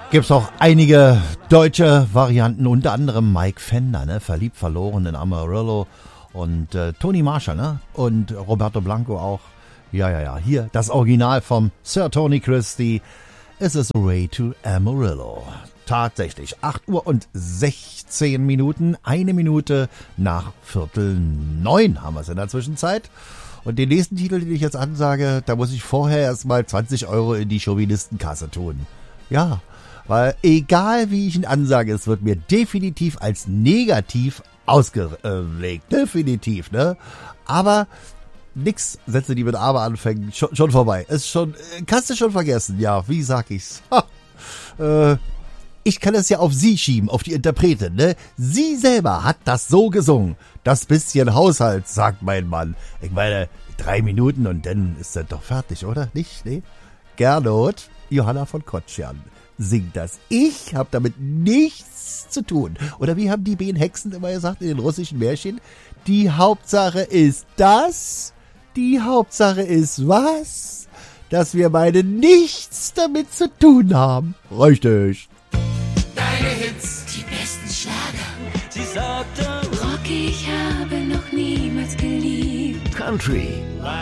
Gibt's auch einige deutsche Varianten, unter anderem Mike Fender, ne? Verliebt, verloren in Amarillo und Tony Marshall, ne? Und Roberto Blanco auch. Ja, hier das Original vom Sir Tony Christie. Es ist Way to Amarillo. Tatsächlich, 8 Uhr und 16 Minuten, 1 Minute nach 8:45 haben wir es in der Zwischenzeit. Und den nächsten Titel, den ich jetzt ansage, da muss ich vorher erstmal 20 € in die Chauvinistenkasse tun. Ja, weil egal wie ich ihn ansage, es wird mir definitiv als negativ ausgelegt. Definitiv, ne? Aber nix, Sätze, die mit Aber anfangen, schon vorbei. Ist schon, kannst du schon vergessen. Ja, wie sag ich's? Ich kann es ja auf sie schieben, auf die Interpretin, ne? Sie selber hat das so gesungen. Das bisschen Haushalt, sagt mein Mann. Ich meine, 3 Minuten und dann ist das doch fertig, oder? Nicht? Nee? Gernot, Johanna von Kotschan, singt das. Ich habe damit nichts zu tun. Oder wie haben die Hexen immer gesagt in den russischen Märchen? Die Hauptsache ist das, die Hauptsache ist was? Dass wir beide nichts damit zu tun haben. Richtig. Deine Hits, Die besten Schlager. sie sagte, Rocky, ich habe noch niemals geliebt. Country.